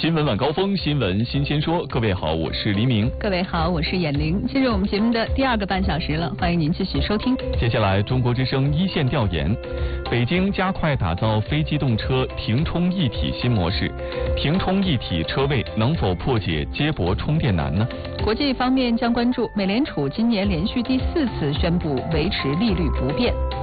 新闻晚高峰，新闻新鲜说。各位好，我是黎明。 各位好，我是闫玲。进入我们节目的第2个半小时了，欢迎您继续收听。 接下来，中国之声一线调研：北京加快打造非机动车停充一体新模式，停充一体车位能否破解接驳充电难呢？ 国际方面将关注美联储今年连续第4次宣布维持利率不变。